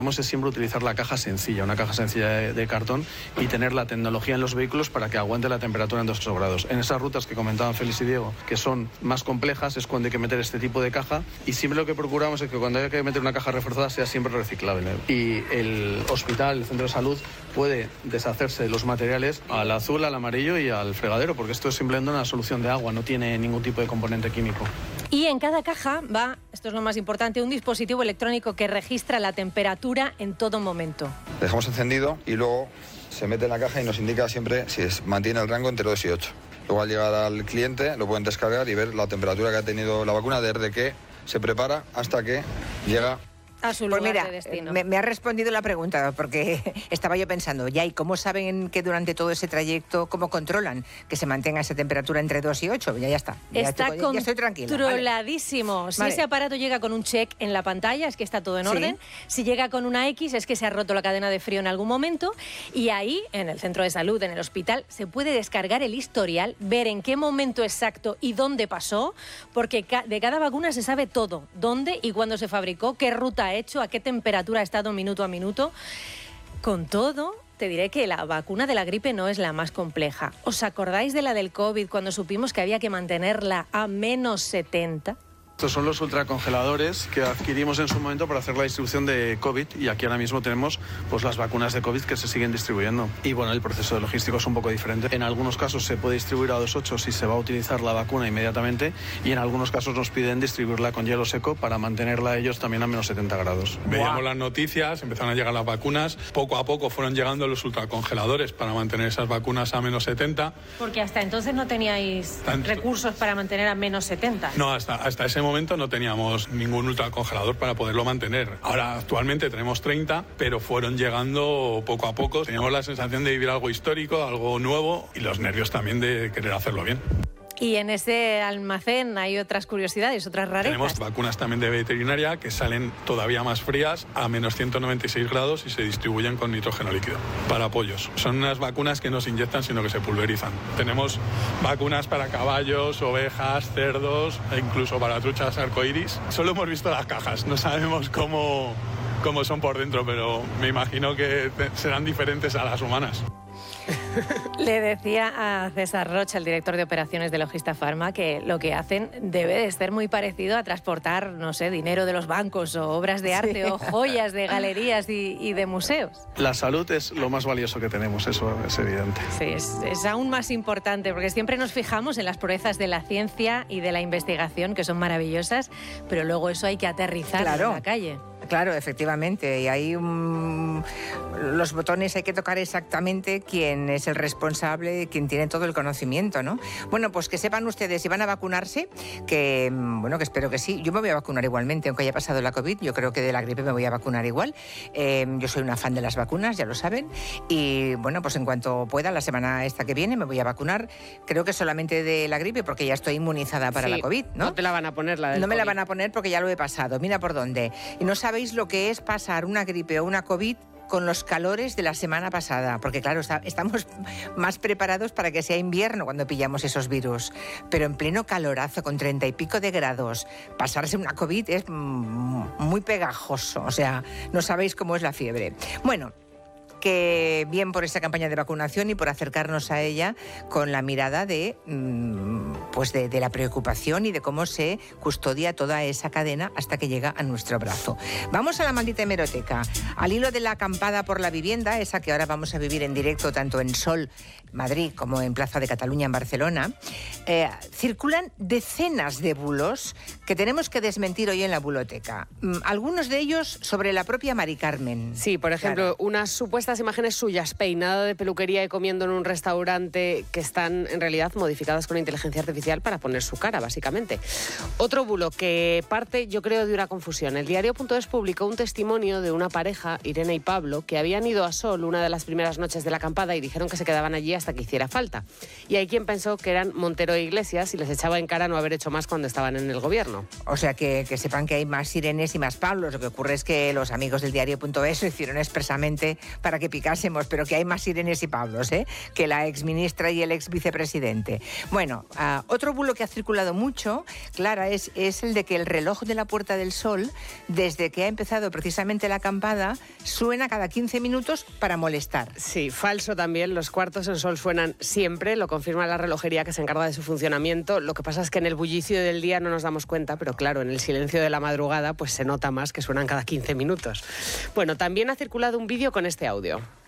Es siempre utilizar la caja sencilla, una caja sencilla de cartón y tener la tecnología en los vehículos para que aguante la temperatura en 2 grados. En esas rutas que comentaban Félix y Diego, que son más complejas, es cuando hay que meter este tipo de caja y siempre lo que procuramos es que cuando haya que meter una caja reforzada sea siempre reciclable. Y el hospital, el centro de salud, puede deshacerse de los materiales al azul, al amarillo y al fregadero, porque esto es simplemente una solución de agua, no tiene ningún tipo de componente químico. Y en cada caja va, esto es lo más importante, un dispositivo electrónico que registra la temperatura en todo momento. Dejamos encendido y luego se mete en la caja y nos indica siempre si mantiene el rango entre 2 y 8. Luego al llegar al cliente lo pueden descargar y ver la temperatura que ha tenido la vacuna desde que se prepara hasta que llega a su lugar de destino. Me ha respondido la pregunta, porque estaba yo pensando, ya, ¿y cómo saben que durante todo ese trayecto, cómo controlan que se mantenga esa temperatura entre 2 y 8? Ya está. Ya estoy tranquila. Controladísimo. Vale. Si ese aparato llega con un check en la pantalla, es que está todo en orden. Si llega con una X, es que se ha roto la cadena de frío en algún momento. Y ahí, en el centro de salud, en el hospital, se puede descargar el historial, ver en qué momento exacto y dónde pasó, porque de cada vacuna se sabe todo. Dónde y cuándo se fabricó, qué ruta ha hecho, a qué temperatura ha estado minuto a minuto. Con todo, te diré que la vacuna de la gripe no es la más compleja. ¿Os acordáis de la del COVID cuando supimos que había que mantenerla a menos 70? Estos son los ultracongeladores que adquirimos en su momento para hacer la distribución de COVID y aquí ahora mismo tenemos pues las vacunas de COVID que se siguen distribuyendo. Y bueno, el proceso logístico es un poco diferente. En algunos casos se puede distribuir a 2,8 si se va a utilizar la vacuna inmediatamente y en algunos casos nos piden distribuirla con hielo seco para mantenerla ellos también a menos 70 grados. Veíamos las noticias, empezaron a llegar las vacunas, poco a poco fueron llegando los ultracongeladores para mantener esas vacunas a menos 70. Porque hasta entonces no teníais recursos para mantener a menos 70. No, hasta ese momento no teníamos ningún ultracongelador para poderlo mantener. Ahora actualmente tenemos 30, pero fueron llegando poco a poco. Teníamos la sensación de vivir algo histórico, algo nuevo y los nervios también de querer hacerlo bien. Y en ese almacén hay otras curiosidades, otras rarezas. Tenemos vacunas también de veterinaria que salen todavía más frías a menos 196 grados y se distribuyen con nitrógeno líquido para pollos. Son unas vacunas que no se inyectan sino que se pulverizan. Tenemos vacunas para caballos, ovejas, cerdos e incluso para truchas arcoíris. Solo hemos visto las cajas, no sabemos cómo son por dentro, pero me imagino que serán diferentes a las humanas. Le decía a César Rocha, el director de operaciones de Logista Pharma, que lo que hacen debe de ser muy parecido a transportar, no sé, dinero de los bancos o obras de arte o joyas de galerías y de museos. La salud es lo más valioso que tenemos, eso es evidente. Sí, es aún más importante porque siempre nos fijamos en las proezas de la ciencia y de la investigación, que son maravillosas, pero luego eso hay que aterrizarlo en la calle. Claro, efectivamente, y ahí los botones hay que tocar exactamente quién es el responsable, quién tiene todo el conocimiento, ¿no? Bueno, pues que sepan ustedes si van a vacunarse, que espero que sí. Yo me voy a vacunar igualmente, aunque haya pasado la COVID, yo creo que de la gripe me voy a vacunar igual. Yo soy una fan de las vacunas, ya lo saben, y bueno, pues en cuanto pueda, la semana esta que viene me voy a vacunar, creo que solamente de la gripe, porque ya estoy inmunizada para la COVID, ¿no? No te la van a poner la del No me COVID. la van a poner porque ya lo he pasado, mira por dónde. Y no sabéis lo que es pasar una gripe o una COVID con los calores de la semana pasada, porque claro, estamos más preparados para que sea invierno cuando pillamos esos virus, pero en pleno calorazo, con 30 y pico de grados, pasarse una COVID es muy pegajoso, o sea, no sabéis cómo es la fiebre. Bueno, que bien por esta campaña de vacunación y por acercarnos a ella con la mirada de la preocupación y de cómo se custodia toda esa cadena hasta que llega a nuestro brazo. Vamos a la maldita hemeroteca. Al hilo de la acampada por la vivienda, esa que ahora vamos a vivir en directo tanto en Sol, Madrid, como en Plaza de Cataluña, en Barcelona, circulan decenas de bulos que tenemos que desmentir hoy en la buloteca. Algunos de ellos sobre la propia Mari Carmen. Sí, por ejemplo, unas supuestas imágenes suyas, peinada de peluquería y comiendo en un restaurante, que están en realidad modificadas con inteligencia artificial para poner su cara, básicamente. Otro bulo que parte, yo creo, de una confusión. El diario.es publicó un testimonio de una pareja, Irene y Pablo, que habían ido a Sol una de las primeras noches de la acampada y dijeron que se quedaban allí hasta que hiciera falta. Y hay quien pensó que eran Montero e Iglesias y les echaba en cara no haber hecho más cuando estaban en el gobierno. O sea, que sepan que hay más Irenes y más Pablos. Lo que ocurre es que los amigos del diario.es lo hicieron expresamente para que picásemos, pero que hay más Irenes y Pablos, que la exministra y el ex vicepresidente. Bueno, otro bulo que ha circulado mucho, Clara, es el de que el reloj de la Puerta del Sol, desde que ha empezado precisamente la acampada, suena cada 15 minutos para molestar. Sí, falso también. Los cuartos en sol suenan siempre, lo confirma la relojería que se encarga de su funcionamiento. Lo que pasa es que en el bullicio del día no nos damos cuenta, pero claro, en el silencio de la madrugada pues se nota más que suenan cada 15 minutos. Bueno, también ha circulado un vídeo con este audio.